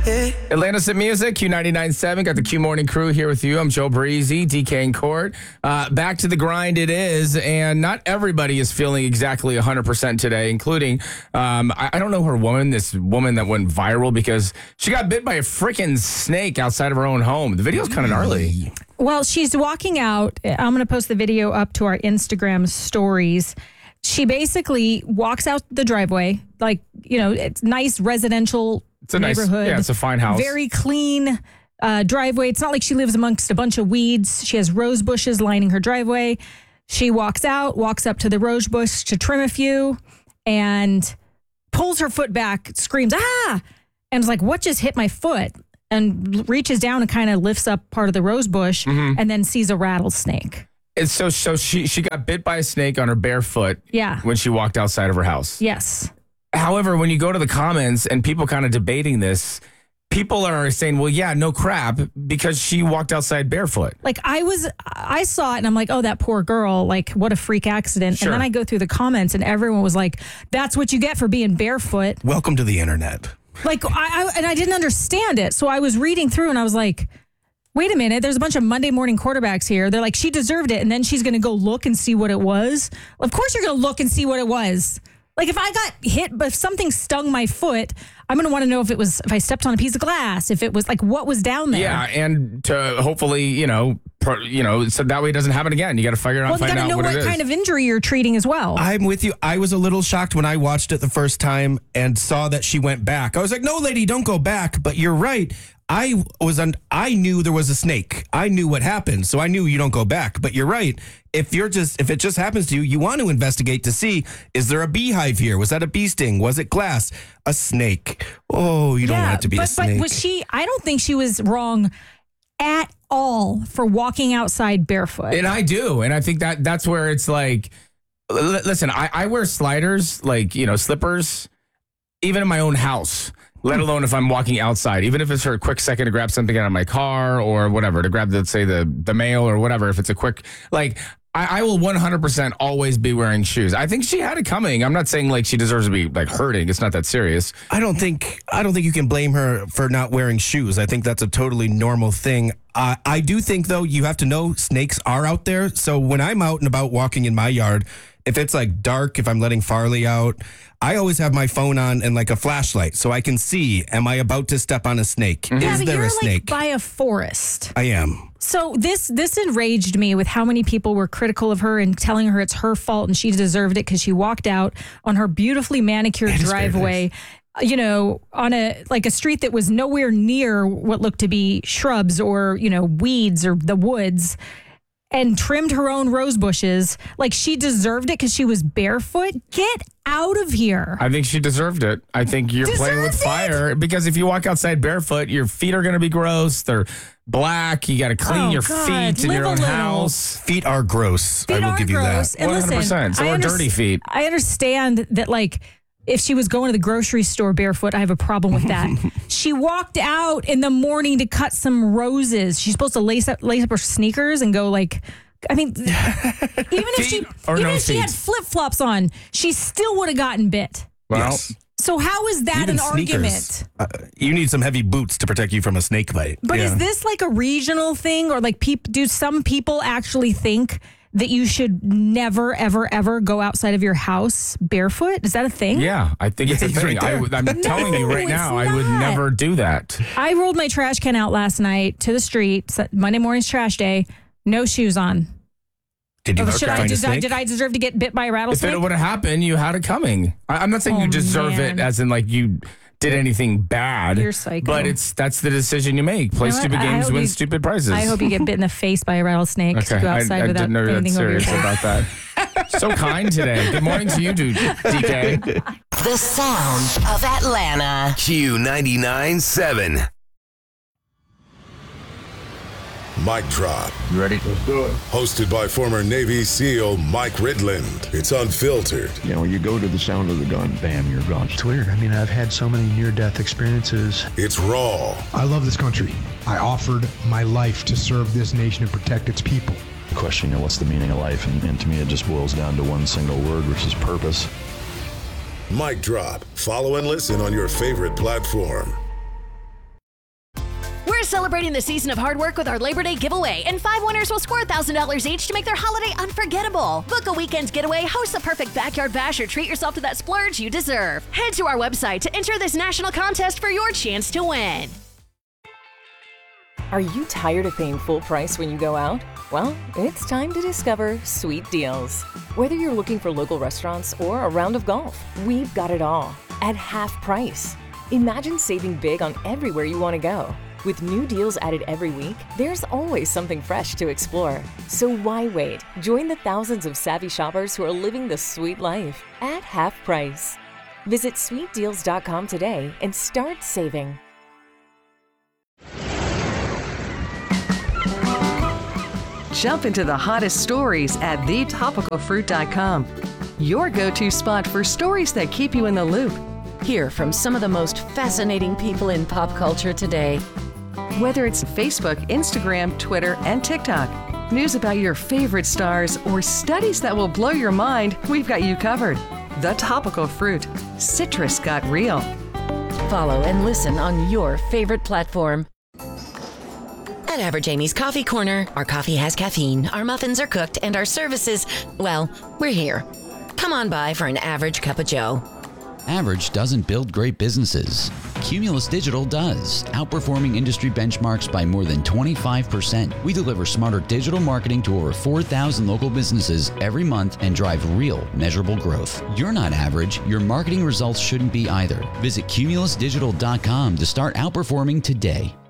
Atlantis at Music, Q99.7. Got the Q Morning Crew here with you. I'm Joe Breezy, DK and Court. Back to the grind it is, and not everybody is feeling exactly 100% today, including, I don't know her woman, this woman that went viral because she got bit by a freaking snake outside of her own home. The video's kind of gnarly. Well, she's walking out. I'm going to post the video up to our Instagram stories. She basically walks out the driveway, like, it's nice residential neighborhood. It's a fine house. Very clean driveway. It's not like she lives amongst a bunch of weeds. She has rose bushes lining her driveway. She walks out, walks up to the rose bush to trim a few, and pulls her foot back, screams, "Ah!" And is like, "What just hit my foot?" And reaches down and kind of lifts up part of the rose bush and then sees a rattlesnake. And so she got bit by a snake on her bare foot when she walked outside of her house. Yes. However, when you go to the comments and people kind of debating this, people are saying, well, yeah, no crap, because she walked outside barefoot. Like I saw it and I'm like, oh, that poor girl, like what a freak accident. Sure. And then I go through the comments and everyone was like, that's what you get for being barefoot. Welcome to the internet. Like I didn't understand it. So I was reading through and I was like, wait a minute, there's a bunch of Monday morning quarterbacks here. They're like, she deserved it. And then she's going to go look and see what it was. Of course you're going to look and see what it was. Like if I got hit, but if something stung my foot, I'm going to want to know if I stepped on a piece of glass, if it was like what was down there. Yeah, and to hopefully, so that way it doesn't happen again. You got to figure out, find out what it is. You got to know what kind of injury you're treating as well. I'm with you. I was a little shocked when I watched it the first time and saw that she went back. I was like, no, lady, don't go back. But you're right. I knew there was a snake. I knew what happened, so I knew you don't go back. But you're right. If it just happens to you, you want to investigate to see, is there a beehive here? Was that a bee sting? Was it glass? A snake? Oh, you don't want it to be a snake. But I don't think she was wrong at all for walking outside barefoot. And I do. And I think that's where it's like, listen, I wear sliders, like, slippers, even in my own house. Let alone if I'm walking outside, even if it's for a quick second to grab something out of my car or whatever, to grab, let's say, the mail or whatever. If it's a quick, like, I will 100% always be wearing shoes. I think she had it coming. I'm not saying like she deserves to be like hurting. It's not that serious. I don't think you can blame her for not wearing shoes. I think that's a totally normal thing. I do think, though, you have to know snakes are out there. So when I'm out and about walking in my yard, if it's like dark, if I'm letting Farley out, I always have my phone on and like a flashlight so I can see, am I about to step on a snake? Mm-hmm. Is there a snake? Like by a forest. I am. So this enraged me with how many people were critical of her and telling her it's her fault and she deserved it because she walked out on her beautifully manicured driveway, on a street that was nowhere near what looked to be shrubs or, weeds or the woods, and trimmed her own rose bushes. Like she deserved it because she was barefoot. Get out of here. I think she deserved it. I think you're playing with fire because if you walk outside barefoot, your feet are going to be gross. They're black. You got to clean your feet in your own house. Feet are gross. I will give you that. And 100%. So are dirty feet. I understand that, like, if she was going to the grocery store barefoot, I have a problem with that. She walked out in the morning to cut some roses. She's supposed to lace up her sneakers and go like, I mean, even if she had flip-flops on, she still would have gotten bit. Well, yes. So how is that an argument? You need some heavy boots to protect you from a snake bite. But is this like a regional thing, or like do some people actually think that you should never, ever, ever go outside of your house barefoot? Is that a thing? Yeah, I think it's a thing. Right I'm telling you right now, I would never do that. I rolled my trash can out last night to the street. Monday morning's trash day. No shoes on. Did you find a snake? Did I deserve to get bit by a rattlesnake? If it would have happened, you had it coming. I'm not saying you deserve it as in like you did anything bad. You're psycho. But that's the decision you make. Play stupid games, win stupid prizes. I hope you get bit in the face by a rattlesnake. Okay, Go outside I without didn't know anything that over your serious face. about that. So kind today. Good morning to you, DK. The sound of Atlanta. Q99.7. Mic Drop. You ready? Let's do it. Hosted by former Navy SEAL Mike Ridland. It's unfiltered. You go to the sound of the gun, bam, you're gone. It's weird. I mean, I've had so many near-death experiences. It's raw. I love this country. I offered my life to serve this nation and protect its people. The question, what's the meaning of life? And to me, it just boils down to one single word, which is purpose. Mic Drop. Follow and listen on your favorite platform. We're celebrating the season of hard work with our Labor Day giveaway, and 5 winners will score $1,000 each to make their holiday unforgettable. Book a weekend getaway, host a perfect backyard bash, or treat yourself to that splurge you deserve. Head to our website to enter this national contest for your chance to win. Are you tired of paying full price when you go out? Well, it's time to discover Sweet Deals. Whether you're looking for local restaurants or a round of golf, we've got it all at half price. Imagine saving big on everywhere you want to go. With new deals added every week, there's always something fresh to explore. So why wait? Join the thousands of savvy shoppers who are living the sweet life at half price. Visit sweetdeals.com today and start saving. Jump into the hottest stories at thetopicalfruit.com. Your go-to spot for stories that keep you in the loop. Hear from some of the most fascinating people in pop culture today. Whether it's Facebook, Instagram, Twitter, and TikTok, news about your favorite stars, or studies that will blow your mind, we've got you covered. The Topical Fruit. Citrus got real. Follow and listen on your favorite platform. At Average Amy's Coffee Corner, our coffee has caffeine, our muffins are cooked, and our services, well, we're here. Come on by for an average cup of joe. Average doesn't build great businesses. Cumulus Digital does, outperforming industry benchmarks by more than 25%. We deliver smarter digital marketing to over 4,000 local businesses every month and drive real, measurable growth. You're not average. Your marketing results shouldn't be either. Visit cumulusdigital.com to start outperforming today.